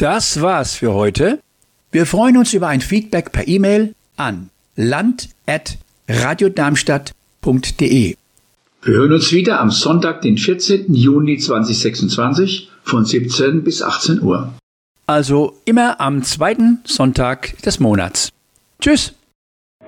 Das war's für heute. Wir freuen uns über ein Feedback per E-Mail an land@radiodarmstadt.de. Wir hören uns wieder am Sonntag, den 14. Juni 2026 von 17 bis 18 Uhr. Also immer am zweiten Sonntag des Monats. Tschüss!